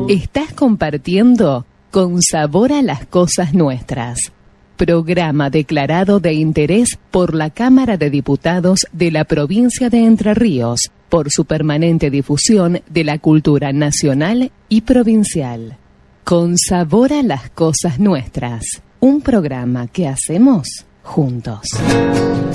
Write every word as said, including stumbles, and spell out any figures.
Estás compartiendo Con Sabor a las Cosas Nuestras, programa declarado de interés por la Cámara de Diputados de la provincia de Entre Ríos, por su permanente difusión de la cultura nacional y provincial. Con Sabor a las Cosas Nuestras, un programa que hacemos juntos.